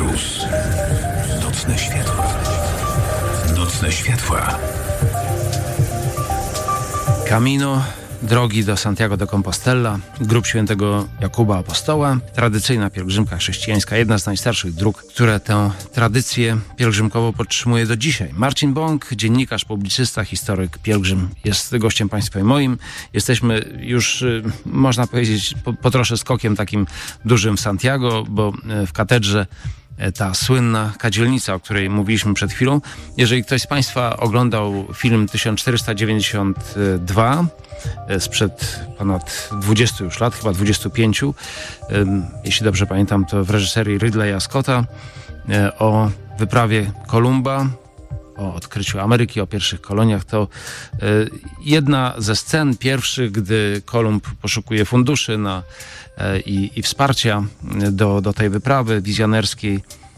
Cruz. Nocne światła. Nocne światła. Camino, drogi do Santiago de Compostela, grób świętego Jakuba Apostoła, tradycyjna pielgrzymka chrześcijańska, jedna z najstarszych dróg, które tę tradycję pielgrzymkową podtrzymuje do dzisiaj. Marcin Bąk, dziennikarz, publicysta, historyk, pielgrzym, jest gościem państwa i moim. Jesteśmy już, można powiedzieć, po trosze skokiem takim dużym w Santiago, bo w katedrze ta słynna kadzielnica, o której mówiliśmy przed chwilą. Jeżeli ktoś z państwa oglądał film 1492 sprzed ponad 20 już lat, chyba 25, jeśli dobrze pamiętam, to w reżyserii Ridleya Scotta, o wyprawie Kolumba, o odkryciu Ameryki, o pierwszych koloniach, to jedna ze scen pierwszych, gdy Kolumb poszukuje funduszy i wsparcia do tej wyprawy wizjonerskiej,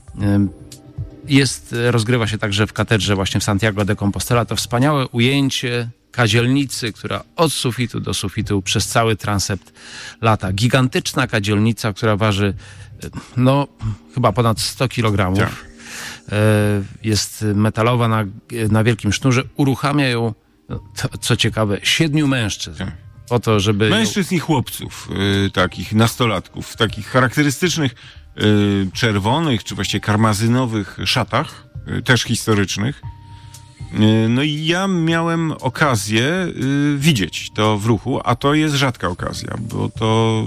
rozgrywa się także w katedrze właśnie w Santiago de Compostela. To wspaniałe ujęcie kadzielnicy, która od sufitu do sufitu przez cały transept lata. Gigantyczna kadzielnica, która waży chyba ponad 100 kg. Tak. Jest metalowa na wielkim sznurze. Uruchamia ją, co ciekawe, 7 mężczyzn. Tak. Po to, żeby mężczyzn i chłopców, takich nastolatków, w takich charakterystycznych czerwonych, czy właściwie karmazynowych szatach, też historycznych. No i ja miałem okazję widzieć to w ruchu, a to jest rzadka okazja, bo to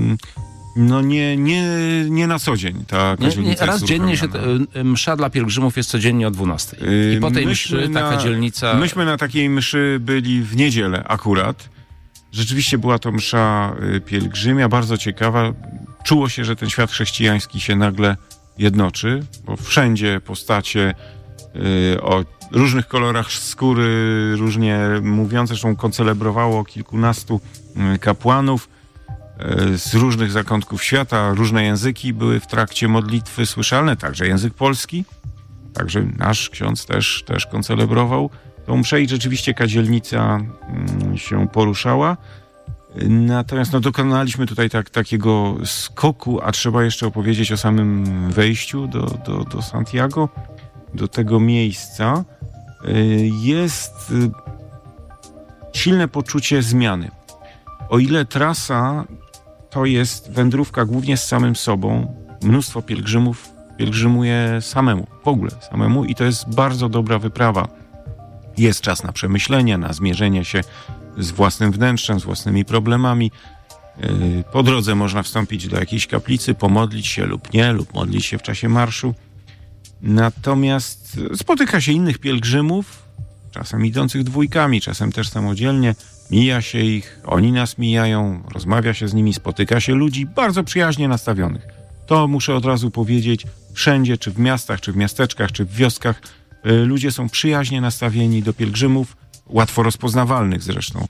nie na co dzień ta kadzielnica raz dziennie msza dla pielgrzymów jest codziennie o 12. I po tej mszy ta kadzielnica... Myśmy na takiej mszy byli w niedzielę akurat. Rzeczywiście była to msza pielgrzymia, bardzo ciekawa. Czuło się, że ten świat chrześcijański się nagle jednoczy, bo wszędzie postacie o różnych kolorach skóry, różnie mówiące, zresztą koncelebrowało kilkunastu kapłanów z różnych zakątków świata, różne języki były w trakcie modlitwy słyszalne, także język polski, także nasz ksiądz też koncelebrował tą mszę i rzeczywiście kadzielnica się poruszała. Natomiast dokonaliśmy tutaj takiego skoku, a trzeba jeszcze opowiedzieć o samym wejściu do Santiago, do tego miejsca. Jest silne poczucie zmiany. O ile trasa to jest wędrówka głównie z samym sobą, mnóstwo pielgrzymów pielgrzymuje samemu, w ogóle samemu i to jest bardzo dobra wyprawa. Jest czas na przemyślenia, na zmierzenie się z własnym wnętrzem, z własnymi problemami. Po drodze można wstąpić do jakiejś kaplicy, pomodlić się lub nie, lub modlić się w czasie marszu. Natomiast spotyka się innych pielgrzymów, czasem idących dwójkami, czasem też samodzielnie. Mija się ich, oni nas mijają, rozmawia się z nimi, spotyka się ludzi bardzo przyjaźnie nastawionych. To muszę od razu powiedzieć, wszędzie, czy w miastach, czy w miasteczkach, czy w wioskach, ludzie są przyjaźnie nastawieni do pielgrzymów, łatwo rozpoznawalnych zresztą.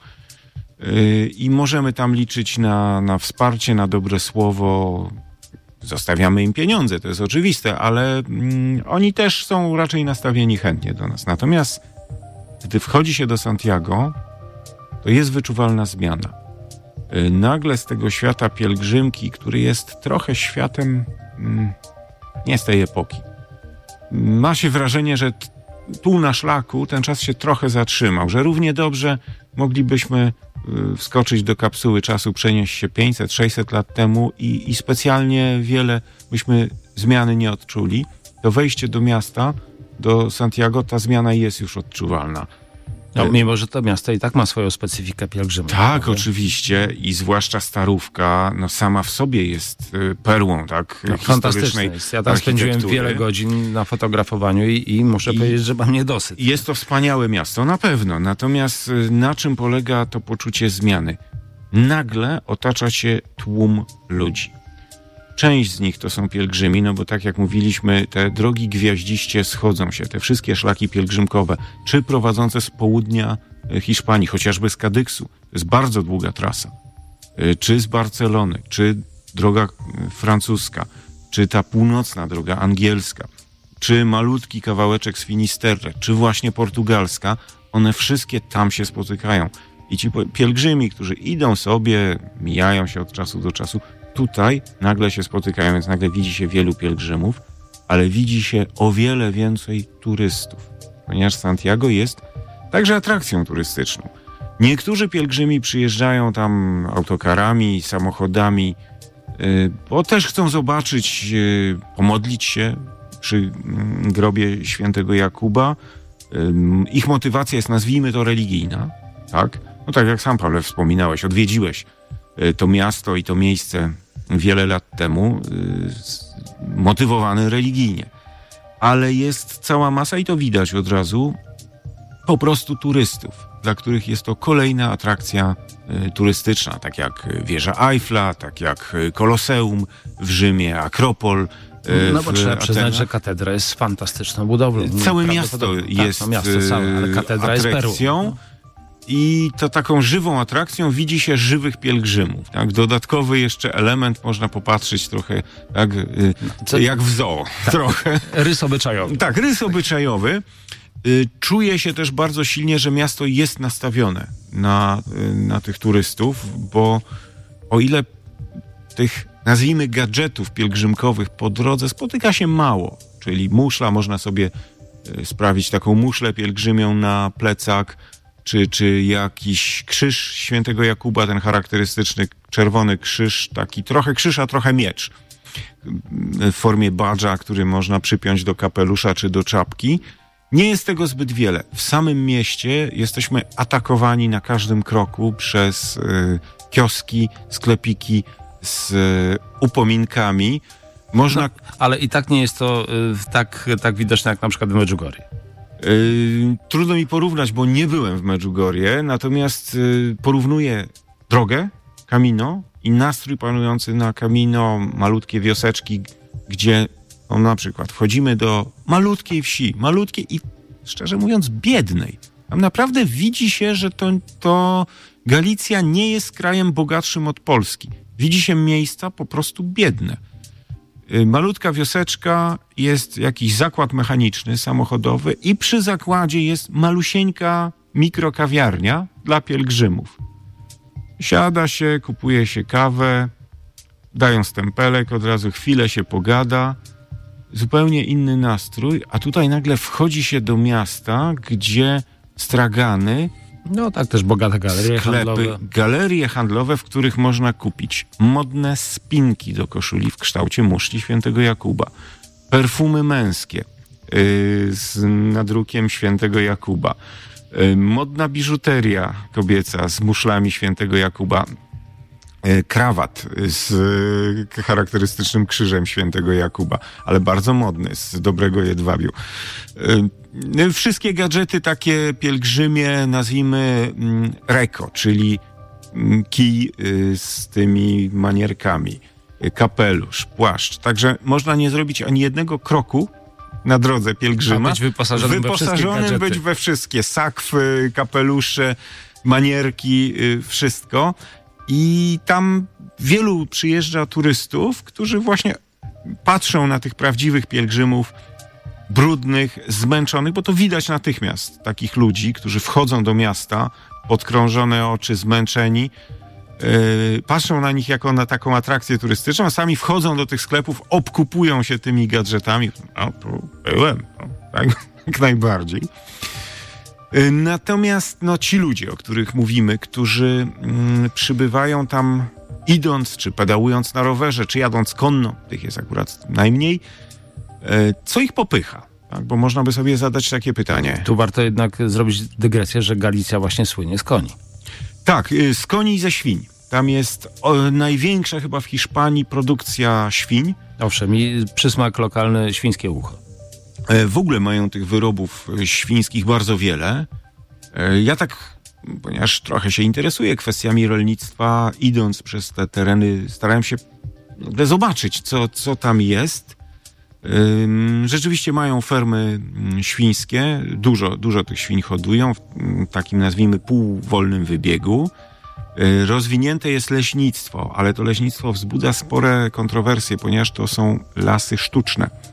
I możemy tam liczyć na wsparcie, na dobre słowo. Zostawiamy im pieniądze, to jest oczywiste, ale oni też są raczej nastawieni chętnie do nas. Natomiast gdy wchodzi się do Santiago, to jest wyczuwalna zmiana. Nagle z tego świata pielgrzymki, który jest trochę światem nie z tej epoki, ma się wrażenie, że tu na szlaku ten czas się trochę zatrzymał, że równie dobrze moglibyśmy wskoczyć do kapsuły czasu, przenieść się 500-600 lat temu i specjalnie wiele byśmy zmiany nie odczuli. To wejście do miasta, do Santiago, ta zmiana jest już odczuwalna. Mimo, że to miasto i tak ma swoją specyfikę pielgrzymą. Tak, oczywiście i zwłaszcza Starówka, sama w sobie jest perłą, tak? Fantastyczne jest. Ja tam spędziłem wiele godzin na fotografowaniu i muszę powiedzieć, że mam niedosyt. Jest to wspaniałe miasto, na pewno. Natomiast na czym polega to poczucie zmiany? Nagle otacza się tłum ludzi. Część z nich to są pielgrzymi, bo tak jak mówiliśmy, te drogi gwiaździście schodzą się, te wszystkie szlaki pielgrzymkowe, czy prowadzące z południa Hiszpanii, chociażby z Kadyksu, to jest bardzo długa trasa, czy z Barcelony, czy droga francuska, czy ta północna droga angielska, czy malutki kawałeczek z Finisterre, czy właśnie portugalska, one wszystkie tam się spotykają. I ci pielgrzymi, którzy idą sobie, mijają się od czasu do czasu, tutaj nagle się spotykają, więc nagle widzi się wielu pielgrzymów ale widzi się o wiele więcej turystów, ponieważ Santiago jest także atrakcją turystyczną. Niektórzy pielgrzymi przyjeżdżają tam autokarami, samochodami, bo też chcą zobaczyć, pomodlić się przy grobie świętego Jakuba. Ich motywacja jest, nazwijmy to, religijna, tak? No tak jak sam, Pawle, wspominałeś, odwiedziłeś to miasto i to miejsce wiele lat temu, motywowany religijnie. Ale jest cała masa, i to widać od razu, po prostu turystów, dla których jest to kolejna atrakcja turystyczna, tak jak wieża Eiffla, tak jak Koloseum w Rzymie, Akropol. No bo trzeba przyznać, że katedra jest fantastyczną budowlą. Całe miasto jest tak, miasto całe, ale katedra atrakcją. jest perłą. I to taką żywą atrakcją widzi się żywych pielgrzymów. Tak? Dodatkowy jeszcze element, można popatrzeć trochę tak, jak w zoo. Tak. Trochę. Rys obyczajowy. Tak, rys obyczajowy. Czuje się też bardzo silnie, że miasto jest nastawione na tych turystów, bo o ile tych, nazwijmy, gadżetów pielgrzymkowych po drodze spotyka się mało, czyli muszla, można sobie sprawić taką muszlę pielgrzymią na plecak, czy jakiś krzyż świętego Jakuba, ten charakterystyczny czerwony krzyż, taki trochę krzyż, a trochę miecz w formie badża, który można przypiąć do kapelusza czy do czapki. Nie jest tego zbyt wiele. W samym mieście jesteśmy atakowani na każdym kroku przez kioski, sklepiki z upominkami. Można... No, ale i tak nie jest to tak widoczne jak na przykład w Medjugorje. Trudno mi porównać, bo nie byłem w Medjugorje, natomiast porównuję drogę, Camino, i nastrój panujący na Camino, malutkie wioseczki, gdzie na przykład wchodzimy do malutkiej wsi, malutkiej i szczerze mówiąc biednej. Tam naprawdę widzi się, że to Galicja nie jest krajem bogatszym od Polski. Widzi się miejsca po prostu biedne. Malutka wioseczka, jest jakiś zakład mechaniczny, samochodowy i przy zakładzie jest malusieńka mikrokawiarnia dla pielgrzymów. Siada się, kupuje się kawę, dają stempelek, od razu chwilę się pogada. Zupełnie inny nastrój, a tutaj nagle wchodzi się do miasta, gdzie stragany, no tak, też bogate galerie handlowe. Galerie handlowe, w których można kupić modne spinki do koszuli w kształcie muszli świętego Jakuba, perfumy męskie z nadrukiem świętego Jakuba, modna biżuteria kobieca z muszlami świętego Jakuba, krawat z charakterystycznym krzyżem świętego Jakuba, ale bardzo modny, z dobrego jedwabiu. Wszystkie gadżety takie pielgrzymie, nazwijmy reko, czyli kij z tymi manierkami, kapelusz, płaszcz. Także można nie zrobić ani jednego kroku na drodze pielgrzyma. A być wyposażonym być we wszystkie sakwy, kapelusze, manierki, wszystko. I tam wielu przyjeżdża turystów, którzy właśnie patrzą na tych prawdziwych pielgrzymów, brudnych, zmęczonych, bo to widać natychmiast takich ludzi, którzy wchodzą do miasta, podkrążone oczy, zmęczeni, patrzą na nich jako na taką atrakcję turystyczną, a sami wchodzą do tych sklepów, obkupują się tymi gadżetami. No, tu byłem, no, tak, jak najbardziej. Natomiast ci ludzie, o których mówimy, którzy przybywają tam idąc, czy pedałując na rowerze, czy jadąc konno, tych jest akurat najmniej, co ich popycha? Tak? Bo można by sobie zadać takie pytanie. Tu warto jednak zrobić dygresję, że Galicja właśnie słynie z koni. Tak, z koni i ze świń. Tam jest największa chyba w Hiszpanii produkcja świń. Owszem, i przysmak lokalny świńskie ucho. W ogóle mają tych wyrobów świńskich bardzo wiele. Ja tak, ponieważ trochę się interesuję kwestiami rolnictwa, idąc przez te tereny, starałem się zobaczyć, co tam jest. Rzeczywiście mają fermy świńskie, dużo tych świń hodują w takim, nazwijmy, półwolnym wybiegu. Rozwinięte jest leśnictwo, ale to leśnictwo wzbudza spore kontrowersje, ponieważ to są lasy sztuczne.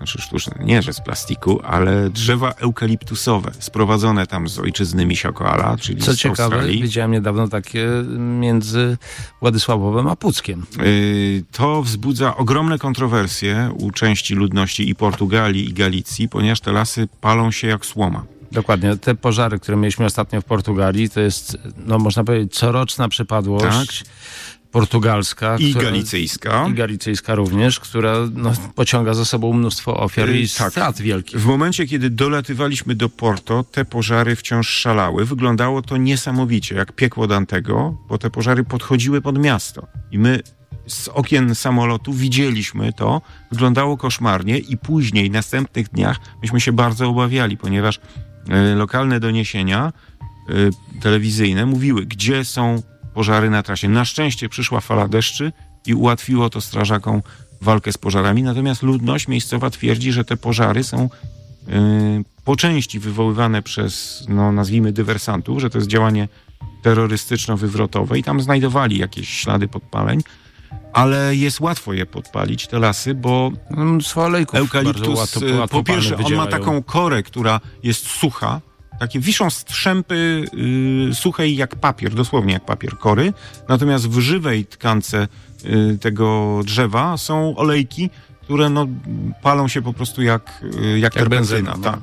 znaczy sztuczne, nie, że z plastiku, ale drzewa eukaliptusowe, sprowadzone tam z ojczyzny Misiokoala, czyli Co z ciekawe, Australii. widziałem niedawno takie między Władysławowem a Puckiem. To wzbudza ogromne kontrowersje u części ludności i Portugalii, i Galicji, ponieważ te lasy palą się jak słoma. Dokładnie. Te pożary, które mieliśmy ostatnio w Portugalii, to jest, no można powiedzieć, coroczna przypadłość portugalska. I galicyjska. I galicyjska również, która pociąga za sobą mnóstwo ofiar i strat wielkich. W momencie, kiedy dolatywaliśmy do Porto, te pożary wciąż szalały. Wyglądało to niesamowicie, jak piekło Dantego, bo te pożary podchodziły pod miasto. I my z okien samolotu widzieliśmy to. Wyglądało koszmarnie i później, w następnych dniach, myśmy się bardzo obawiali, ponieważ lokalne doniesienia telewizyjne mówiły, gdzie są pożary na trasie. Na szczęście przyszła fala deszczy i ułatwiło to strażakom walkę z pożarami. Natomiast ludność miejscowa twierdzi, że te pożary są po części wywoływane przez, nazwijmy, dywersantów, że to jest działanie terrorystyczno-wywrotowe i tam znajdowali jakieś ślady podpaleń, ale jest łatwo je podpalić, te lasy, bo eukaliptus, po pierwsze, on ma taką korę, która jest sucha, takie wiszą strzępy suchej jak papier, dosłownie jak papier kory, natomiast w żywej tkance tego drzewa są olejki, które palą się po prostu jak benzyna. Tak.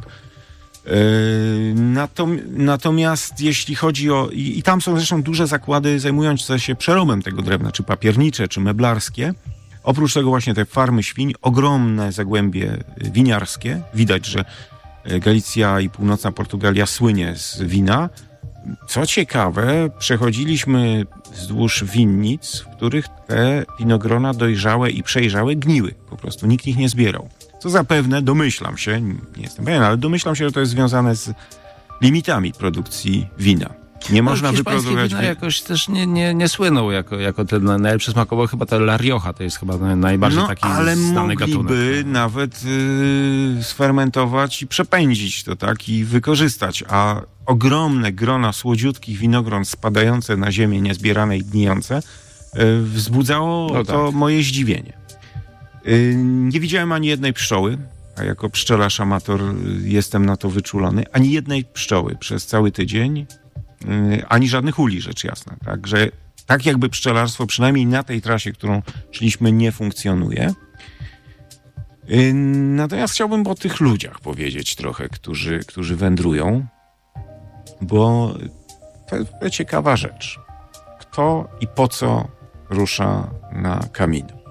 Natomiast jeśli chodzi o... I tam są zresztą duże zakłady zajmujące się przerobem tego drewna, czy papiernicze, czy meblarskie. Oprócz tego właśnie te farmy świń, ogromne zagłębie winiarskie. Widać, że Galicja i północna Portugalia słynie z wina. Co ciekawe, przechodziliśmy wzdłuż winnic, w których te winogrona dojrzałe i przejrzałe gniły. Po prostu nikt ich nie zbierał. Co zapewne, domyślam się, nie jestem pewien, ale domyślam się, że to jest związane z limitami produkcji wina. Nie można wyprodukować... wina jakoś też nie słyną jako ten najlepszy smakowo. Chyba ta La Rioja to jest chyba najbardziej taki znany gatunek. Ale mogliby nawet sfermentować i przepędzić to, tak, i wykorzystać. A ogromne grona słodziutkich winogron spadające na ziemię, niezbierane i gnijące, wzbudzało to moje zdziwienie. Nie widziałem ani jednej pszczoły, a jako pszczelarz amator jestem na to wyczulony, ani jednej pszczoły przez cały tydzień, ani żadnych uli, rzecz jasna. Także tak jakby pszczelarstwo, przynajmniej na tej trasie, którą szliśmy, nie funkcjonuje. Natomiast chciałbym o tych ludziach powiedzieć trochę, którzy wędrują, bo to jest ciekawa rzecz. Kto i po co rusza na Camino?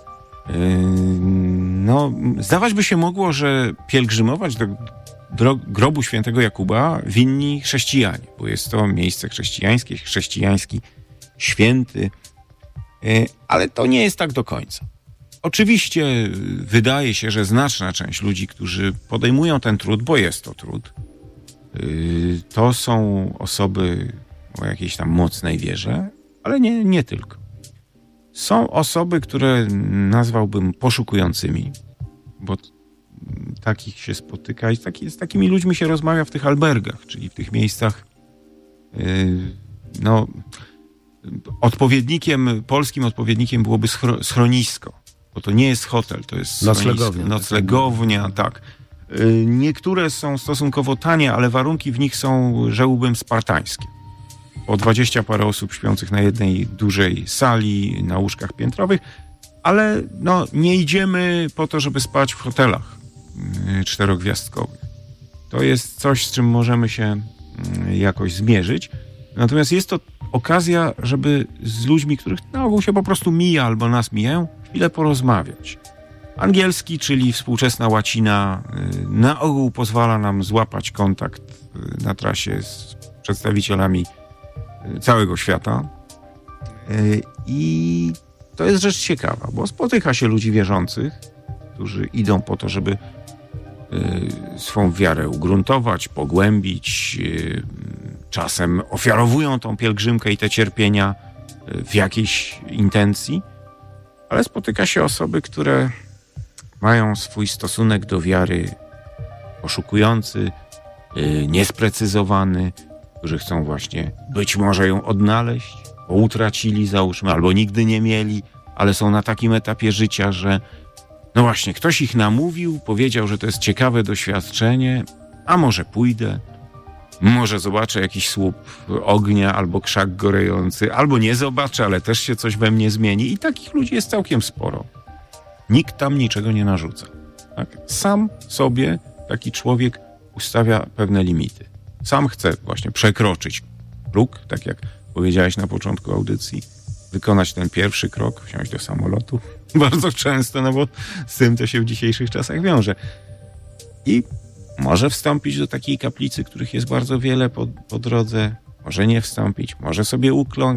Zdawać by się mogło, że pielgrzymować do grobu świętego Jakuba winni chrześcijanie, bo jest to miejsce chrześcijańskie, chrześcijański święty, ale to nie jest tak do końca. Oczywiście wydaje się, że znaczna część ludzi, którzy podejmują ten trud, bo jest to trud, to są osoby o jakiejś tam mocnej wierze, ale nie tylko. Są osoby, które nazwałbym poszukującymi, bo takich się spotyka i z takimi ludźmi się rozmawia w tych albergach, czyli w tych miejscach, polskim odpowiednikiem byłoby schronisko, bo to nie jest hotel, to jest noclegownia, tak. Niektóre są stosunkowo tanie, ale warunki w nich są, rzełbym, spartańskie. Po 20 parę osób śpiących na jednej dużej sali, na łóżkach piętrowych, ale nie idziemy po to, żeby spać w hotelach 4-gwiazdkowych. To jest coś, z czym możemy się jakoś zmierzyć. Natomiast jest to okazja, żeby z ludźmi, których na ogół się po prostu mija albo nas mijają, chwilę porozmawiać. Angielski, czyli współczesna łacina, na ogół pozwala nam złapać kontakt na trasie z przedstawicielami całego świata. I to jest rzecz ciekawa, bo spotyka się ludzi wierzących, którzy idą po to, żeby swą wiarę ugruntować, pogłębić. Czasem ofiarowują tą pielgrzymkę i te cierpienia w jakiejś intencji, ale spotyka się osoby, które mają swój stosunek do wiary poszukujący, niesprecyzowany, którzy chcą właśnie być może ją odnaleźć, bo utracili, załóżmy, albo nigdy nie mieli, ale są na takim etapie życia, że No właśnie, ktoś ich namówił, powiedział, że to jest ciekawe doświadczenie, a może pójdę, może zobaczę jakiś słup ognia albo krzak gorejący, albo nie zobaczę, ale też się coś we mnie zmieni. I takich ludzi jest całkiem sporo. Nikt tam niczego nie narzuca. Tak? Sam sobie taki człowiek ustawia pewne limity. Sam chce właśnie przekroczyć próg, tak jak powiedziałeś na początku audycji, wykonać ten pierwszy krok, wsiąść do samolotu. Bardzo często, no bo z tym to się w dzisiejszych czasach wiąże. I może wstąpić do takiej kaplicy, których jest bardzo wiele po drodze. Może nie wstąpić. Może sobie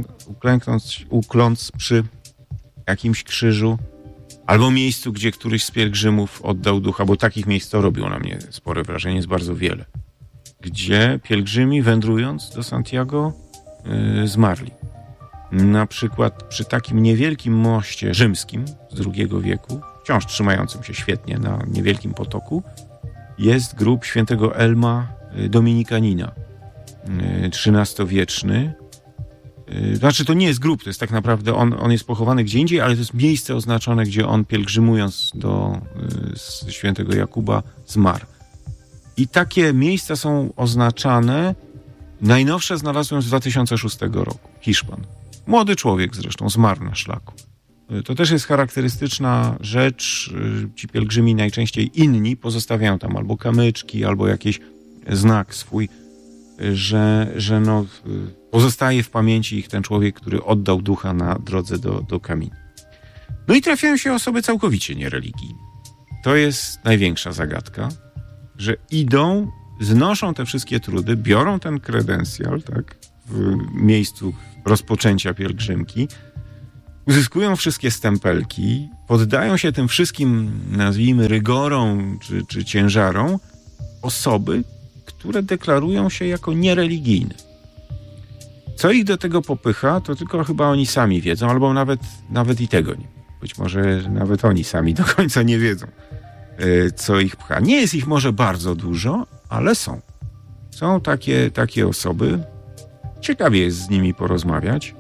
ukląc przy jakimś krzyżu albo miejscu, gdzie któryś z pielgrzymów oddał ducha, bo takich miejsc to robią na mnie spore wrażenie, jest bardzo wiele. Gdzie pielgrzymi wędrując do Santiago zmarli. Na przykład przy takim niewielkim moście rzymskim z II wieku, wciąż trzymającym się świetnie na niewielkim potoku, jest grób świętego Elma Dominikanina, XIII-wieczny. Znaczy to nie jest grób, to jest tak naprawdę, on jest pochowany gdzie indziej, ale to jest miejsce oznaczone, gdzie on pielgrzymując do świętego Jakuba zmarł. I takie miejsca są oznaczane. Najnowsze znalazłem z 2006 roku. Hiszpan. Młody człowiek zresztą, zmarł na szlaku. To też jest charakterystyczna rzecz. Ci pielgrzymi najczęściej inni pozostawiają tam albo kamyczki, albo jakiś znak swój, że no, pozostaje w pamięci ich ten człowiek, który oddał ducha na drodze do kamieni. No i trafiają się osoby całkowicie niereligijne. To jest największa zagadka, że idą, znoszą te wszystkie trudy, biorą ten kredencjal, tak, w miejscu rozpoczęcia pielgrzymki, uzyskują wszystkie stempelki, poddają się tym wszystkim, nazwijmy, rygorom czy ciężarom osoby, które deklarują się jako niereligijne. Co ich do tego popycha, to tylko chyba oni sami wiedzą, albo nawet i tego nie. Być może nawet oni sami do końca nie wiedzą, co ich pcha. Nie jest ich może bardzo dużo, ale są. Są takie osoby. Ciekawie jest z nimi porozmawiać.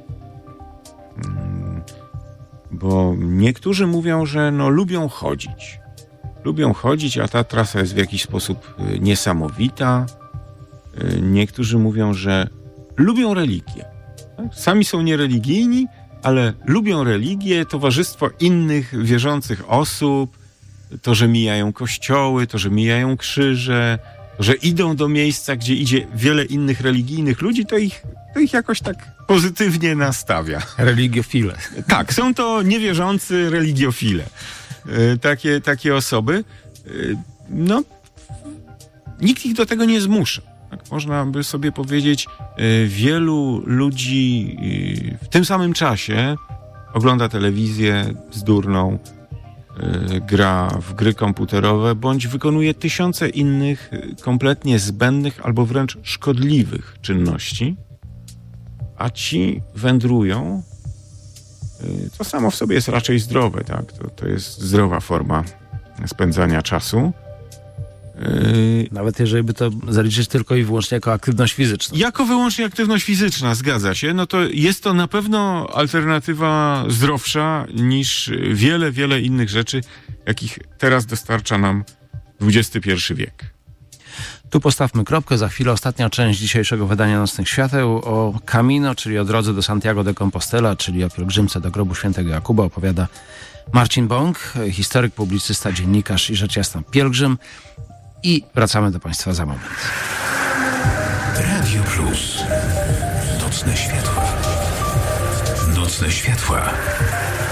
Bo niektórzy mówią, że no, lubią chodzić. Lubią chodzić, a ta trasa jest w jakiś sposób niesamowita. Niektórzy mówią, że lubią religię. Sami są niereligijni, ale lubią religię, towarzystwo innych wierzących osób, to, że mijają kościoły, to, że mijają krzyże, to, że idą do miejsca, gdzie idzie wiele innych religijnych ludzi, to ich jakoś tak pozytywnie nastawia. Religiofile. Tak, są to niewierzący religiofile. Takie osoby. No, nikt ich do tego nie zmusza. Tak można by sobie powiedzieć, wielu ludzi w tym samym czasie ogląda telewizję bzdurną, gra w gry komputerowe, bądź wykonuje tysiące innych kompletnie zbędnych albo wręcz szkodliwych czynności, a ci wędrują. To samo w sobie jest raczej zdrowe, tak? To jest zdrowa forma spędzania czasu. Nawet jeżeli by to zaliczyć tylko i wyłącznie jako aktywność fizyczną. Jako wyłącznie aktywność fizyczna, zgadza się. No to jest to na pewno alternatywa zdrowsza niż wiele innych rzeczy, jakich teraz dostarcza nam XXI wiek. Tu postawmy kropkę. Za chwilę ostatnia część dzisiejszego wydania Nocnych Świateł. O Camino, czyli o drodze do Santiago de Compostela, czyli o pielgrzymce do grobu świętego Jakuba, opowiada Marcin Bąk, historyk, publicysta, dziennikarz i rzecz jasna pielgrzym. I wracamy do Państwa za moment. Radio Plus. Nocne światła. Nocne światła.